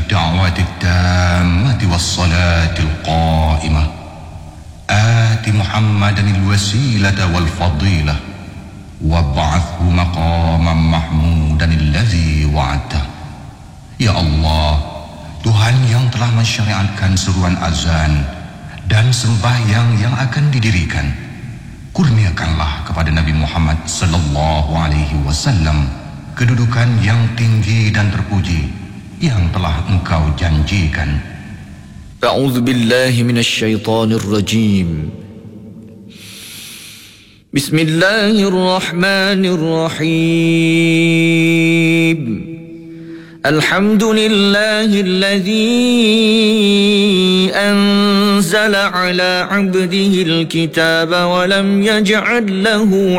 الدعوة التامة والصلاة القائمة آت محمدا الوسيلة والفضيلة وابعثه مقاما محمودا الذي وعدته. Ya Allah, Tuhan yang telah mensyariatkan seruan azan dan sembahyang yang akan didirikan, kurniakanlah kepada Nabi Muhammad sallallahu alaihi wasallam kedudukan yang tinggi dan terpuji yang telah Engkau janjikan. A'udzu billahi minasy syaithanir rajim. Bismillahirrahmanirrahim. Alhamdulillahilladzi anzala ala 'abdihi al-kitaba wa lam yaj'al lahu